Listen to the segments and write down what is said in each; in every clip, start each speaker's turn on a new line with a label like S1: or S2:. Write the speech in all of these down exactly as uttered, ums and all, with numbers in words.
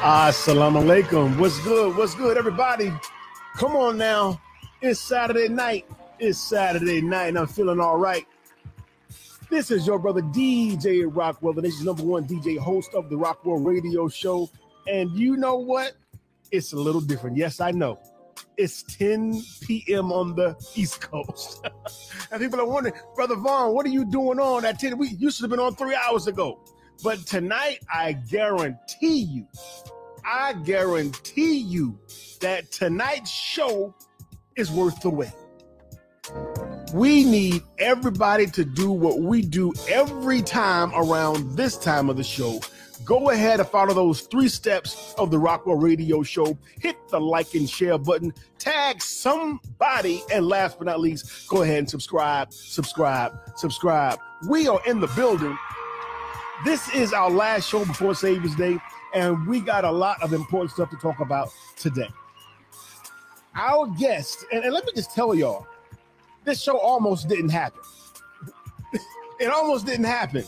S1: Assalamu alaikum. What's good? What's good, everybody? Come on now. It's Saturday night. It's Saturday night, and I'm feeling all right. This is your brother D J Rockwell, the nation's number one D J, host of the Rockwell Radio Show. And you know what? It's a little different. Yes, I know. It's ten p.m. on the East Coast. And people are wondering, Brother Vaughn, what are you doing on at ten? We you should have been on three hours ago. But tonight, I guarantee you, I guarantee you that tonight's show is worth the wait. We need everybody to do what we do every time around this time of the show. Go ahead and follow those three steps of the Rockwell Radio Show. Hit the like and share button. Tag somebody. And last but not least, go ahead and subscribe, subscribe, subscribe. We are in the building. This is our last show before Savior's Day, and we got a lot of important stuff to talk about today. Our guest, and, and let me just tell y'all, this show almost didn't happen. It almost didn't happen.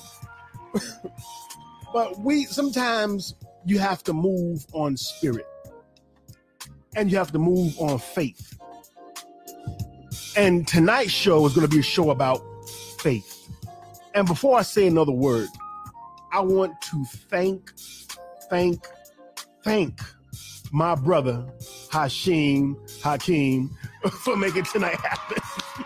S1: But we sometimes you have to move on spirit, and you have to move on faith. And tonight's show is going to be a show about faith. And before I say another word, I want to thank, thank, thank my brother, Hashim Hakeem, for making tonight happen.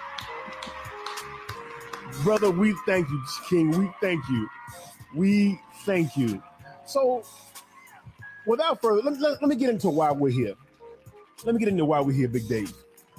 S1: Brother, we thank you, King. We thank you. We thank you. So, without further, let, let, let me get into why we're here. Let me get into why we're here, Big Dave.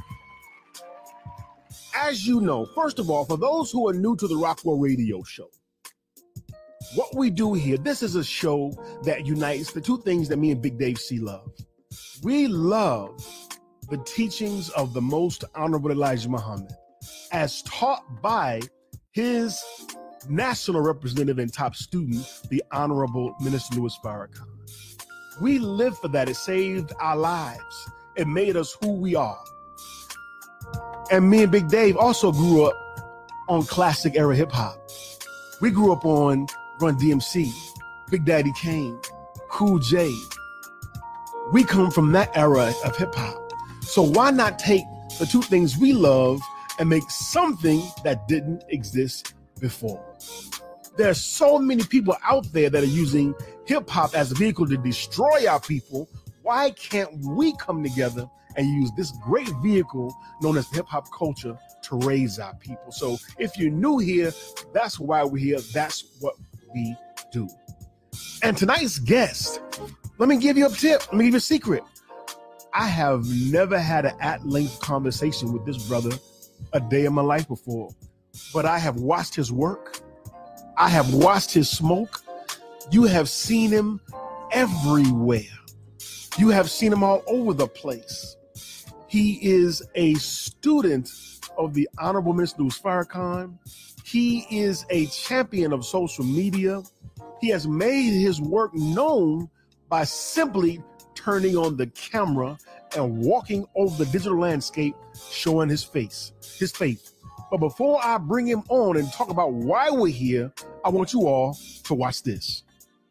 S1: As you know, first of all, for those who are new to the Rockwell Radio Show, what we do here, this is a show that unites the two things that me and Big Dave C love. We love the teachings of the Most Honorable Elijah Muhammad as taught by his national representative and top student, the Honorable Minister Louis Farrakhan. We live for that. It saved our lives. It made us who we are. And me and Big Dave also grew up on classic era hip hop. We grew up on Run D M C, Big Daddy Kane, Cool J. We come from that era of hip hop. So why not take the two things we love and make something that didn't exist before? There's so many people out there that are using hip hop as a vehicle to destroy our people. Why can't we come together and use this great vehicle known as hip hop culture to raise our people? So if you're new here, that's why we're here. That's what we do. And tonight's guest, let me give you a tip. Let me give you a secret. I have never had an at-length conversation with this brother a day in my life before, but I have watched his work. I have watched his smoke. You have seen him everywhere. You have seen him all over the place. He is a student of the Honorable Minister Louis Farrakhan. He is a champion of social media. He has made his work known by simply turning on the camera and walking over the digital landscape, showing his face, his faith. But before I bring him on and talk about why we're here, I want you all to watch this.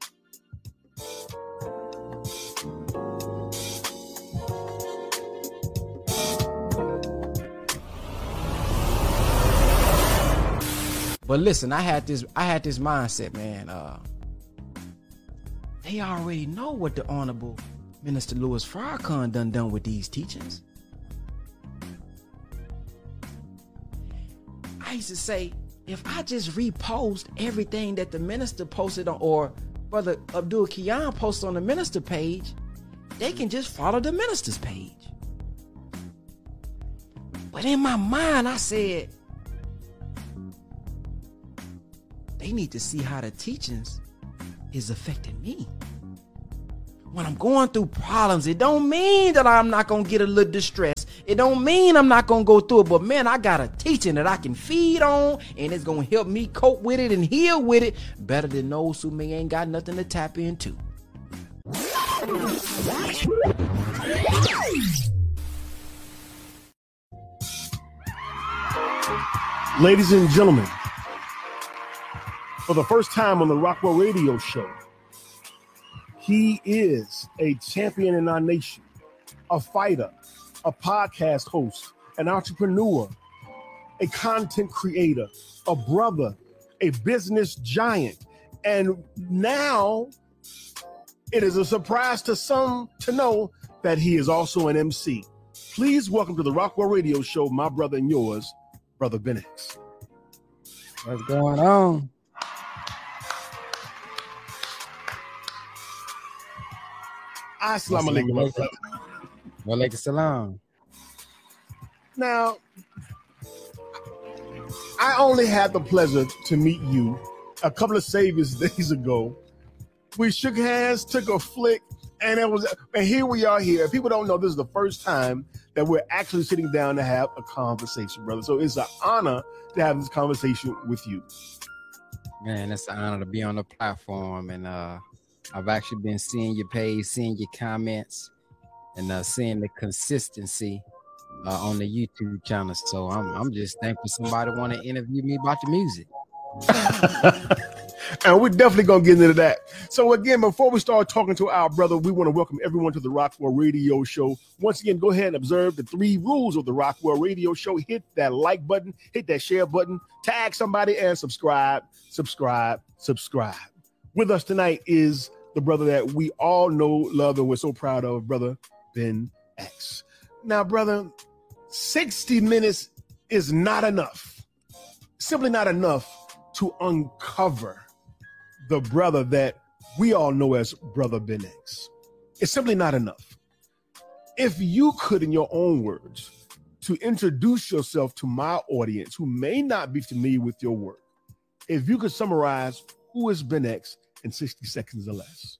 S2: But listen, I had this I had this mindset, man. Uh, they already know what the Honorable Minister Louis Farrakhan done done with these teachings. I used to say, if I just repost everything that the minister posted on, or Brother Abdul Kiyan posted on the minister page, they can just follow the minister's page. But in my mind, I said, they need to see how the teachings is affecting me. When I'm going through problems, it don't mean that I'm not going to get a little distressed. It don't mean I'm not going to go through it. But man, I got a teaching that I can feed on, and it's going to help me cope with it and heal with it better than those who may ain't got nothing to tap into.
S1: Ladies and gentlemen, for the first time on the Rockwell Radio Show, He is a champion in our nation, a fighter, a podcast host, an entrepreneur, a content creator, a brother, a business giant. And now it is a surprise to some to know that he is also an M C. Please welcome to the Rockwell Radio Show, my brother and yours, Brother Ben X.
S3: What's going on?
S1: Assalamu alaikum.
S3: Wa alaikum salam.
S1: Now, I only had the pleasure to meet you a couple of Saviors days ago. We shook hands, took a flick, and it was, and here we are here. People don't know this is the first time that we're actually sitting down to have a conversation, brother. So it's an honor to have this conversation with you.
S3: Man, it's an honor to be on the platform, and uh, I've actually been seeing your page, seeing your comments, and uh, seeing the consistency uh, on the YouTube channel. So I'm I'm just thankful somebody want to interview me about the music.
S1: And we're definitely going to get into that. So again, before we start talking to our brother, we want to welcome everyone to the Rockwell Radio Show. Once again, go ahead and observe the three rules of the Rockwell Radio Show. Hit that like button, hit that share button, tag somebody, and subscribe, subscribe, subscribe. With us tonight is the brother that we all know, love, and we're so proud of, Brother Ben X. Now, brother, sixty minutes is not enough. Simply not enough to uncover the brother that we all know as Brother Ben X. It's simply not enough. If you could, in your own words, to introduce yourself to my audience who may not be familiar with your work, if you could summarize who is Ben X in sixty seconds or less.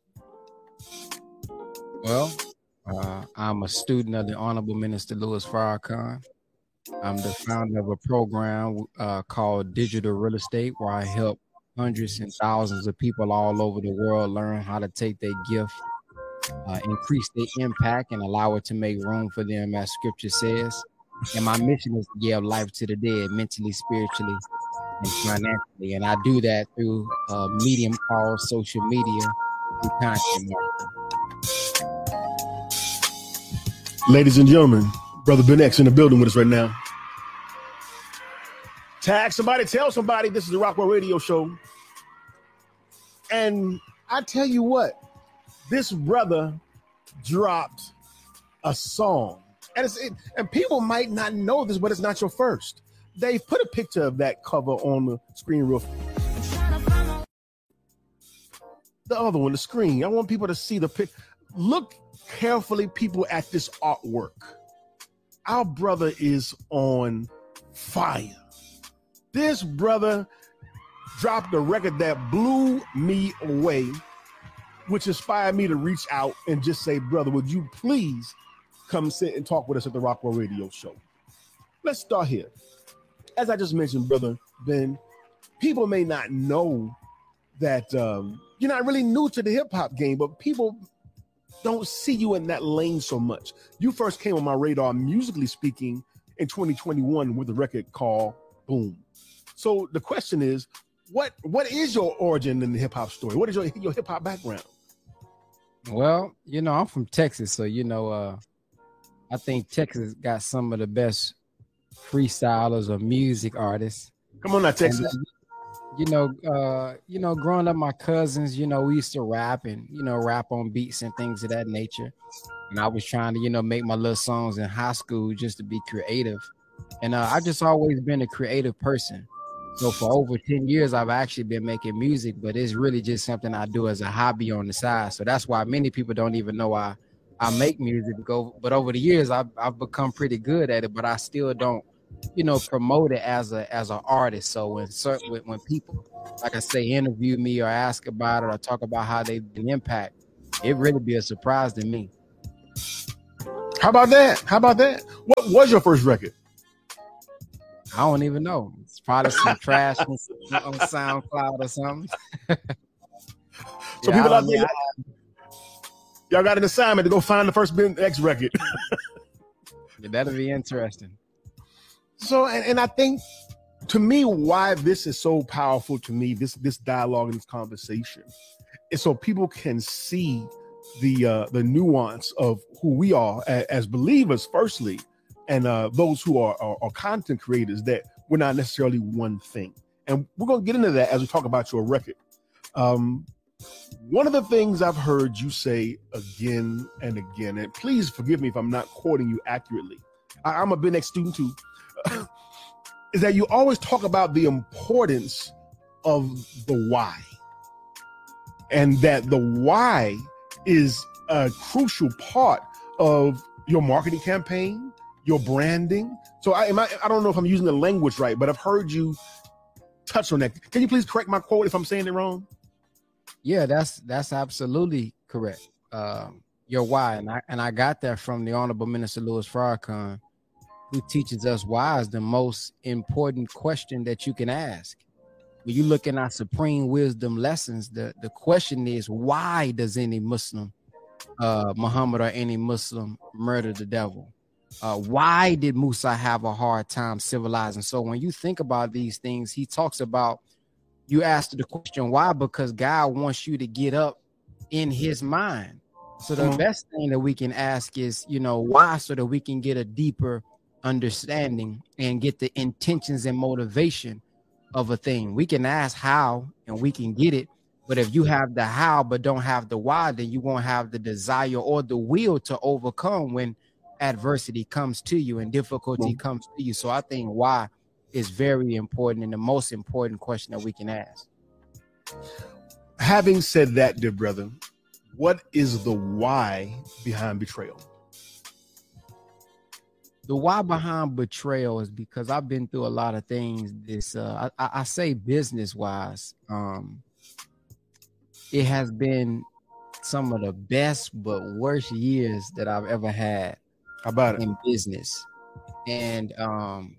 S3: Well, uh, I'm a student of the Honorable Minister Louis Farrakhan. I'm the founder of a program uh, called Digital Real Estate, where I help hundreds and thousands of people all over the world learn how to take their gift, uh, increase their impact, and allow it to make room for them, as scripture says. And my mission is to give life to the dead, mentally, spiritually, and financially. And I do that through a medium called social media and content marketing.
S1: Ladies and gentlemen, Brother Ben X in the building with us right now. Tag somebody, tell somebody this is the Rockwell Radio Show. And I tell you what, this brother dropped a song. And, it's, it, and people might not know this, but it's not your first. Dave, put a picture of that cover on the screen real fast. The other one, the screen. I want people to see the picture. Look carefully, people, at this artwork. Our brother is on fire. This brother dropped a record that blew me away, which inspired me to reach out and just say, brother, would you please come sit and talk with us at the Rockwell Radio Show? Let's start here. As I just mentioned, Brother Ben, people may not know that um, you're not really new to the hip-hop game, but people don't see you in that lane so much. You first came on my radar, musically speaking, in twenty twenty-one with a record called Boom. So the question is, what what is your origin in the hip-hop story? What is your, your hip-hop background?
S3: Well, you know, I'm from Texas, so, you know, uh, I think Texas got some of the best freestylers or music artists.
S1: Come on now, Texas.
S3: And, you know, uh, you know, growing up, my cousins, you know, we used to rap and, you know, rap on beats and things of that nature. And I was trying to, you know, make my little songs in high school just to be creative. And uh, I just always been a creative person. So for over ten years, I've actually been making music, but it's really just something I do as a hobby on the side. So that's why many people don't even know I, I make music. But over the years, I've, I've become pretty good at it, but I still don't, you know, promote it as a as an artist. So when certain when people, like I say, interview me or ask about it or talk about how they've been impact, it really be a surprise to me.
S1: How about that? How about that? What was your first record?
S3: I don't even know. It's probably some trash on, on SoundCloud or something.
S1: So
S3: yeah,
S1: people out there, y'all, y'all got an assignment to go find the first Ben X record.
S3: Yeah, that'll be interesting.
S1: So, and, and I think, to me, why this is so powerful to me, this this dialogue and this conversation, so people can see the uh, the nuance of who we are as, as believers, firstly, and uh, those who are, are, are content creators, that we're not necessarily one thing. And we're going to get into that as we talk about your record. Um, one of the things I've heard you say again and again, and please forgive me if I'm not quoting you accurately, I, I'm a B N X student too, is that you always talk about the importance of the why. And that the why is a crucial part of your marketing campaign, your branding. So I, am I, I don't know if I'm using the language right, but I've heard you touch on that. Can you please correct my quote if I'm saying it wrong?
S3: Yeah, that's that's absolutely correct. Um, your why, and I and I got that from the Honorable Minister Louis Farrakhan, who teaches us why is the most important question that you can ask. When you look in our supreme wisdom lessons, the, the question is, why does any Muslim, uh, Muhammad or any Muslim murder the devil? Uh, why did Musa have a hard time civilizing? So when you think about these things, he talks about, you ask the question, why? Because God wants you to get up in his mind. So the mm-hmm. best thing that we can ask is, you know, why? So that we can get a deeper understanding and get the intentions and motivation of a thing. We can ask how and we can get it, but if you have the how but don't have the why, then you won't have the desire or the will to overcome when adversity comes to you and difficulty comes to you. So I think why is very important and the most important question that we can ask.
S1: Having said that, dear brother, what is the why behind betrayal?
S3: The why behind betrayal is because I've been through a lot of things. This, uh, I, I say business wise, um, it has been some of the best but worst years that I've ever had.
S1: How about it?
S3: In business, and um,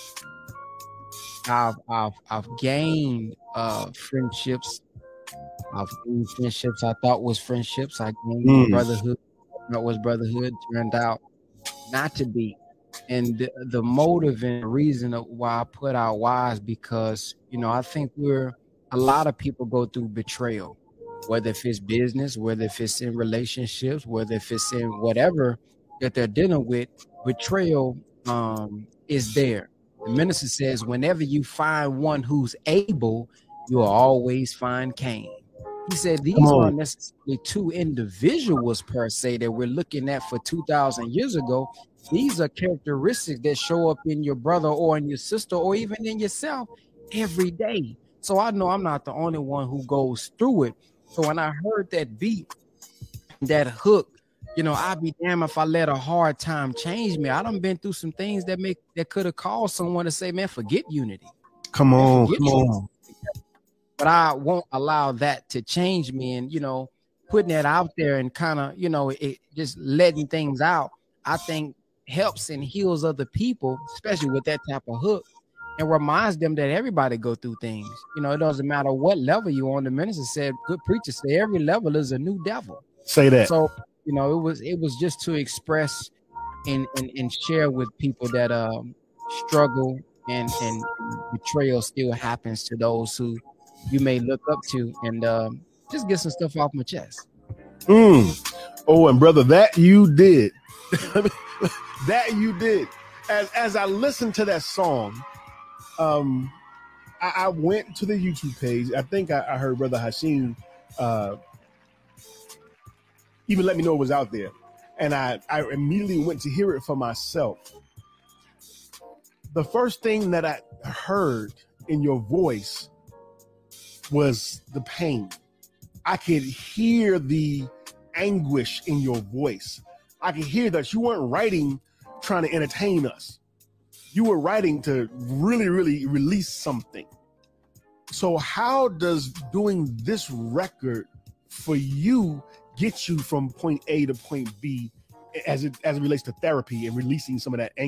S3: I've I've I've gained uh, friendships. I've gained friendships I thought was friendships. I gained mm. brotherhood. That was brotherhood. Turned out not to be. And the, the motive and reason of why I put out why is because, you know, I think we're a lot of people go through betrayal, whether if it's business, whether if it's in relationships, whether if it's in whatever that they're dealing with. Betrayal um, is there. The minister says, whenever you find one who's able, you will always find Cain. He said these aren't necessarily two individuals per se that we're looking at for two thousand years ago. These are characteristics that show up in your brother or in your sister or even in yourself every day. So I know I'm not the only one who goes through it. So when I heard that beat, that hook, you know, I'd be damn if I let a hard time change me. I done been through some things that make that could have caused someone to say, man, forget unity.
S1: Come on, come on.
S3: But I won't allow that to change me. And, you know, putting that out there and kind of, you know, it, just letting things out, I think helps and heals other people, especially with that type of hook, and reminds them that everybody go through things. You know, it doesn't matter what level you're on. The minister said, good preacher say every level is a new devil.
S1: Say that.
S3: So, you know, it was it was just to express and and, and share with people that um struggle and, and betrayal still happens to those who you may look up to, and um, just get some stuff off my chest.
S1: Mm. Oh, and brother, that you did. That you did. As as I listened to that song, um, I, I went to the YouTube page. I think I, I heard Brother Hashim uh, even let me know it was out there, and I, I immediately went to hear it for myself. The first thing that I heard in your voice was the pain. I could hear the anguish in your voice. I could hear that you weren't writing trying to entertain us. You were writing to really, really release something. So how does doing this record for you get you from point A to point B as it as it relates to therapy and releasing some of that anger?